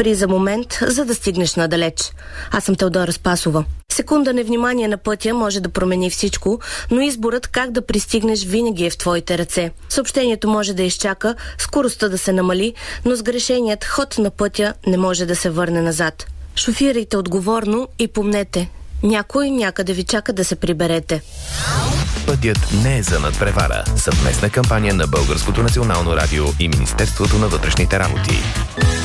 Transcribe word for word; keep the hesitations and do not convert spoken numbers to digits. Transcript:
пари за момент, за да стигнеш надалеч. Аз съм Теодора Спасова. Секунда невнимание на пътя може да промени всичко, но изборът как да пристигнеш винаги е в твоите ръце. Съобщението може да изчака, скоростта да се намали, но сгрешеният ход на пътя не може да се върне назад. Шофирайте отговорно и помнете, някой някъде ви чака да се приберете. Пътят не е за надпревара. Съвместна кампания на Българското национално радио и Министерството на вътрешните работи.